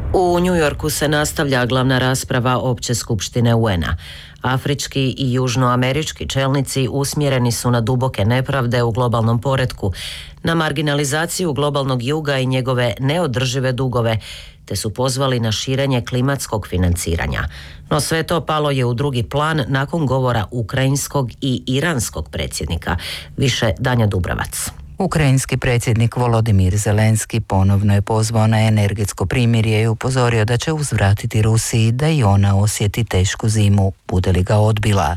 U New Yorku se nastavlja glavna rasprava Opće skupštine UN-a. Afrički i južnoamerički čelnici usmjereni su na duboke nepravde u globalnom poretku, na marginalizaciju globalnog juga i njegove neodržive dugove, te su pozvali na širenje klimatskog financiranja. No sve to palo je u drugi plan nakon govora ukrajinskog i iranskog predsjednika. Više Danja Dubravac. Ukrajinski predsjednik Volodimir Zelenski ponovno je pozvao na energetsko primirje i upozorio da će uzvratiti Rusiji da i ona osjeti tešku zimu, bude li ga odbila.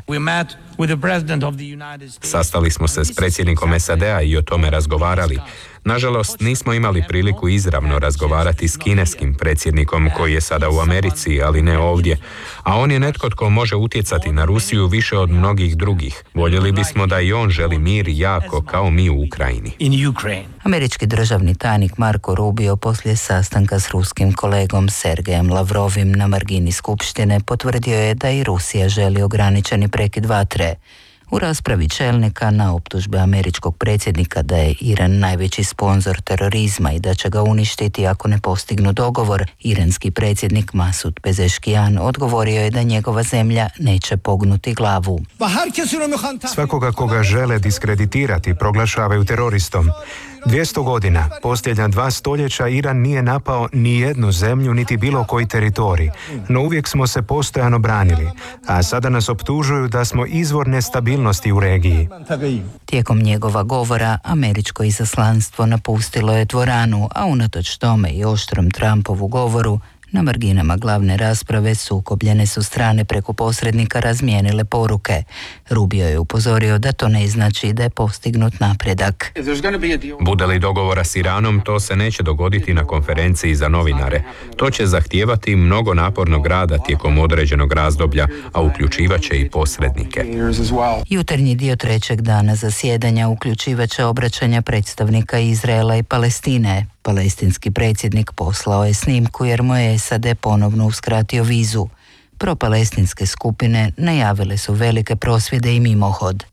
Sastali smo se s predsjednikom SAD-a i o tome razgovarali. Nažalost, nismo imali priliku izravno razgovarati s kineskim predsjednikom koji je sada u Americi, ali ne ovdje. A on je netko tko može utjecati na Rusiju više od mnogih drugih. Voljeli bismo da i on želi mir jako kao mi u Ukrajini. Američki državni tajnik Marko Rubio poslije sastanka s ruskim kolegom Sergejem Lavrovim na margini skupštine potvrdio je da i Rusija želi ograničeni prekid vatre. U raspravi čelnika na optužbe američkog predsjednika da je Iran najveći sponzor terorizma i da će ga uništiti ako ne postignu dogovor, iranski predsjednik Masud Pezeshkian odgovorio je da njegova zemlja neće pognuti glavu. Svakoga koga žele diskreditirati proglašavaju teroristom. 200 godina, posljednja 2 stoljeća, Iran nije napao ni jednu zemlju niti bilo koji teritorij, no uvijek smo se postojano branili, a sada nas optužuju da smo izvor nestabilnosti u regiji. Tijekom njegova govora američko izaslanstvo napustilo je dvoranu, a unatoč tome i oštrom Trumpovu govoru, na marginama glavne rasprave sukobljene su strane preko posrednika razmijenile poruke. Rubio je upozorio da to ne znači da je postignut napredak. Bude li dogovora s Iranom, to se neće dogoditi na konferenciji za novinare. To će zahtijevati mnogo napornog rada tijekom određenog razdoblja, a uključivaće i posrednike. Jutarnji dio trećeg dana zasjedanja uključivaće obraćanja predstavnika Izraela i Palestine. Palestinski predsjednik poslao je snimku jer mu je SAD ponovno uskratio vizu. Propalestinske skupine najavile su velike prosvjede i mimohod.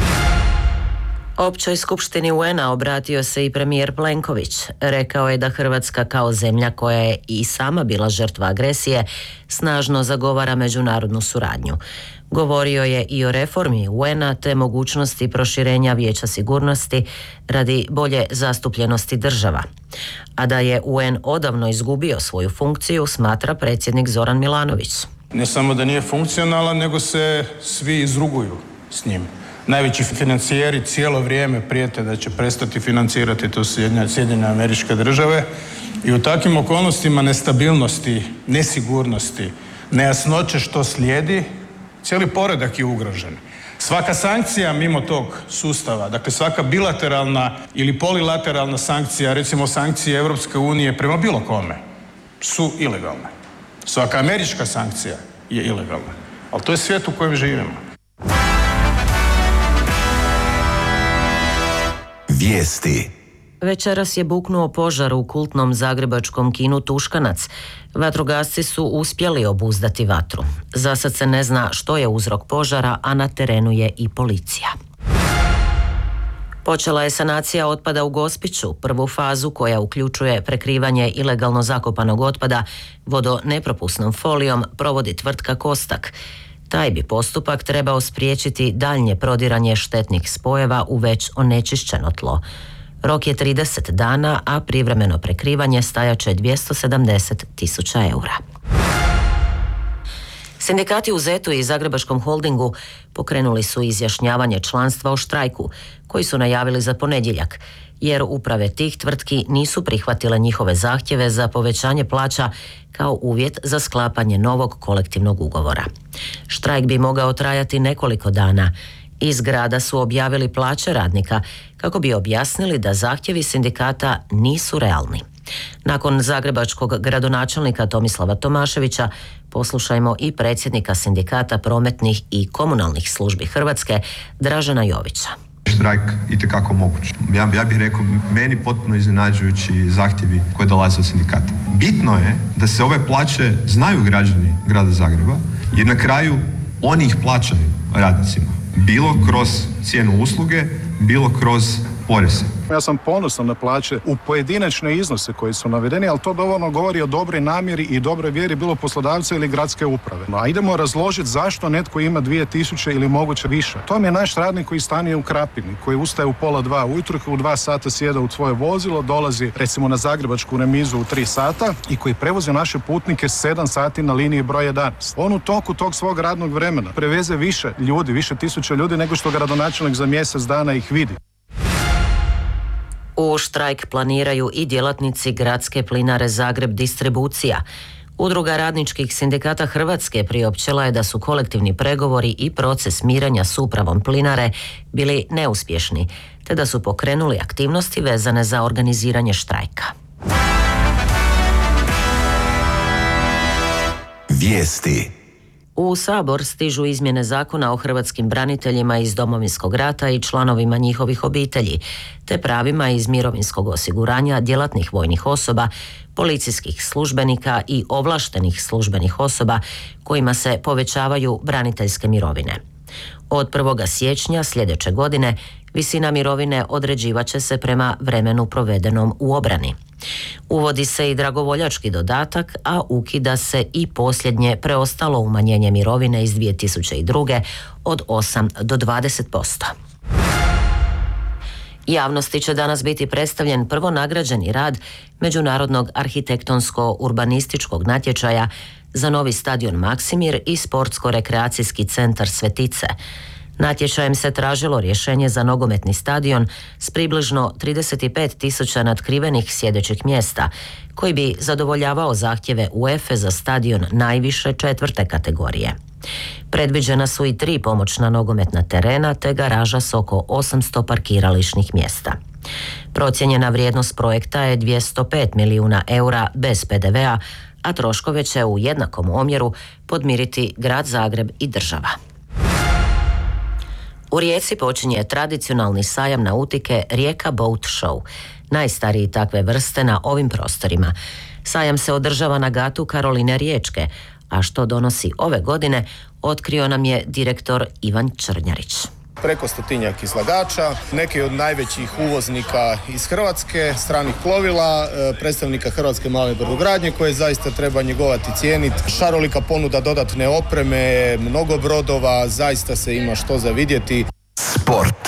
Općoj skupštini UN-a obratio se i premijer Plenković. Rekao je da Hrvatska kao zemlja koja je i sama bila žrtva agresije snažno zagovara međunarodnu suradnju. Govorio je i o reformi UN-a te mogućnosti proširenja Vijeća sigurnosti radi bolje zastupljenosti država. A da je UN odavno izgubio svoju funkciju, smatra predsjednik Zoran Milanović. Ne samo da nije funkcionalan, nego se svi izruguju s njim. Najveći financijeri cijelo vrijeme prijete da će prestati financirati, to su Sjedinjene Američke Države, i u takvim okolnostima nestabilnosti, nesigurnosti, nejasnoće što slijedi, cijeli poredak je ugrožen. Svaka sankcija mimo tog sustava, dakle svaka bilateralna ili polilateralna sankcija, recimo sankcije Europske unije prema bilo kome, su ilegalne. Svaka američka sankcija je ilegalna. Ali to je svijet u kojem živimo. Vijesti. Večeras je buknuo požar u kultnom zagrebačkom kinu Tuškanac. Vatrogasci su uspjeli obuzdati vatru. Za sad se ne zna što je uzrok požara, a na terenu je i policija. Počela je sanacija otpada u Gospiću. Prvu fazu, koja uključuje prekrivanje ilegalno zakopanog otpada vodonepropusnom folijom, provodi tvrtka Kostak. Taj bi postupak trebao spriječiti daljnje prodiranje štetnih spojeva u već onečišćeno tlo. Rok je 30 dana, a privremeno prekrivanje stajaće 270.000 eura. Sindikati u ZET-u i Zagrebačkom holdingu pokrenuli su izjašnjavanje članstva o štrajku, koji su najavili za ponedjeljak, jer uprave tih tvrtki nisu prihvatile njihove zahtjeve za povećanje plaća kao uvjet za sklapanje novog kolektivnog ugovora. Štrajk bi mogao trajati nekoliko dana. Iz grada su objavili plaće radnika kako bi objasnili da zahtjevi sindikata nisu realni. Nakon zagrebačkog gradonačelnika Tomislava Tomaševića poslušajmo i predsjednika sindikata prometnih i komunalnih službi Hrvatske, Dražena Jovića. Štrajk itekako moguć. Ja bih rekao, meni potpuno iznenađujući zahtjevi koji dolaze od sindikata. Bitno je da se ove plaće znaju građani grada Zagreba, jer na kraju oni ih plaćaju radnicima. Bilo kroz cijenu usluge, bilo kroz spore se. Ja sam ponosan na plaće u pojedinačne iznose koji su navedeni, ali to dovoljno govori o dobroj namjeri i dobroj vjeri bilo poslodavca ili gradske uprave. A idemo razložiti zašto netko ima 2000 ili moguće više. To mi je naš radnik koji stanuje u Krapini, koji ustaje u 1:30 ujutro, u 2 sata sjeda u svoje vozilo, dolazi recimo na zagrebačku remizu u 3 sata i koji prevozi naše putnike 7 sati na liniji broj 11. On u toku tog svog radnog vremena preveze više ljudi, više tisuća ljudi nego što gradonačelnik za mjesec dana ih vidi. U štrajk planiraju i djelatnici Gradske plinare Zagreb Distribucija. Udruga radničkih sindikata Hrvatske priopćila je da su kolektivni pregovori i proces mirenja s upravom plinare bili neuspješni, te da su pokrenuli aktivnosti vezane za organiziranje štrajka. Vijesti. U Sabor stižu izmjene zakona o hrvatskim braniteljima iz Domovinskog rata i članovima njihovih obitelji, te pravima iz mirovinskog osiguranja djelatnih vojnih osoba, policijskih službenika i ovlaštenih službenih osoba kojima se povećavaju braniteljske mirovine. Od 1. siječnja sljedeće godine visina mirovine određivat će se prema vremenu provedenom u obrani. Uvodi se i dragovoljački dodatak, a ukida se i posljednje preostalo umanjenje mirovine iz 2002. od 8 do 20%. Javnosti će danas biti predstavljen prvonagrađeni rad Međunarodnog arhitektonsko-urbanističkog natječaja za novi stadion Maksimir i sportsko-rekreacijski centar Svetice. Natječajem se tražilo rješenje za nogometni stadion s približno 35.000 natkrivenih sjedećih mjesta, koji bi zadovoljavao zahtjeve UEFA za stadion najviše 4. kategorije. Predviđena su i 3 pomoćna nogometna terena te garaža s oko 800 parkirališnih mjesta. Procijenjena vrijednost projekta je 205 milijuna eura bez PDV-a, a troškove će u jednakom omjeru podmiriti Grad Zagreb i država. U Rijeci počinje tradicionalni sajam nautike Rijeka Boat Show, najstariji takve vrste na ovim prostorima. Sajam se održava na gatu Karoline Riječke, a što donosi ove godine, otkrio nam je direktor Ivan Črnjarić. Preko 100 izlagača, neki od najvećih uvoznika iz Hrvatske, stranih plovila, predstavnika Hrvatske male brodogradnje koje zaista treba njegovati i cijeniti. Šarolika ponuda dodatne opreme, mnogo brodova, zaista se ima što za vidjeti. Sport.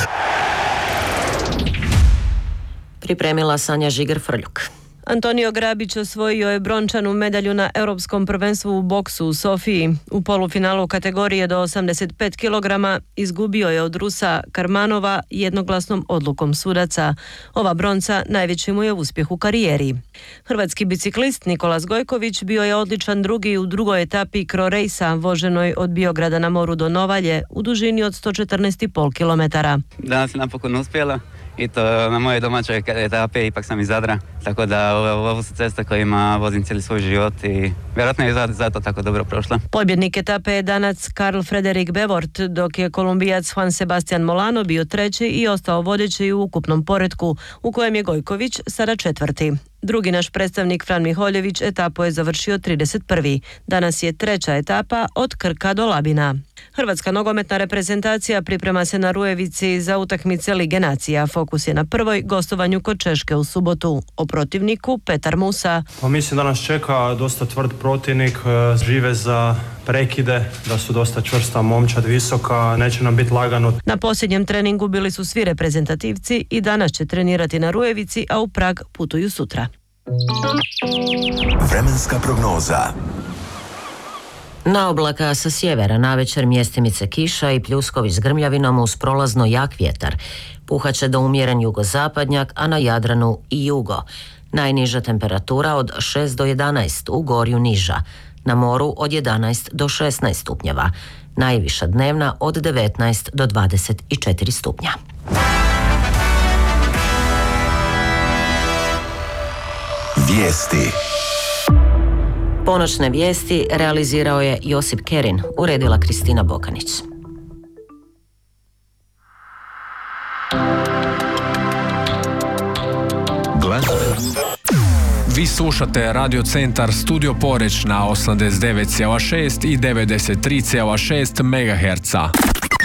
Pripremila Sanja Žiger-Frljuk. Antonio Grabić osvojio je brončanu medalju na Europskom prvenstvu u boksu u Sofiji. U polufinalu kategorije do 85 kg izgubio je od Rusa Karmanova jednoglasnom odlukom sudaca. Ova bronca najveći mu je uspjeh u karijeri. Hrvatski biciklist Nikolas Gojković bio je odličan drugi u drugoj etapi Cro Racea voženoj od Biograda na moru do Novalje u dužini od 114,5 km. Danas je napokon uspjela. I to na moje domaćoj etape, ipak sam iz Zadra, tako da ovo su ceste kojima vozim cijeli svoj život i vjerojatno je zato tako dobro prošla. Pobjednik etape je Danac Karl Frederik Bevort, dok je Kolumbijac Juan Sebastian Molano bio treći i ostao vodeći u ukupnom poretku, u kojem je Gojković sada 4. Drugi naš predstavnik Fran Miholjević etapu je završio 31. Danas je 3. etapa od Krka do Labina. Hrvatska nogometna reprezentacija priprema se na Rujevici za utakmice Lige nacija. Fokus je na prvoj gostovanju kod Češke u subotu. O protivniku Petar Musa. Mislim da nas čeka dosta tvrd protivnik, žive za prekide, da su dosta čvrsta momčad, visoka, neće nam biti lagano. Na posljednjem treningu bili su svi reprezentativci i danas će trenirati na Rujevici, a u Prag putuju sutra. Vremenska prognoza. Na oblaka sa sjevera navečer mjestimice kiša i pljuskovi s grmljavinom uz prolazno jak vjetar. Puhaće do umjeren jugozapadnjak, a na Jadranu i jugo. Najniža temperatura od 6 do 11, u Gorju niža. Na moru od 11 do 16 stupnjeva. Najviša dnevna od 19 do 24 stupnja. Vijesti. Ponoćne vijesti realizirao je Josip Kerin, uredila Kristina Bokanić. Vi slušate Radio Centar Studio Poreć na 89,6 i 93,6 MHz.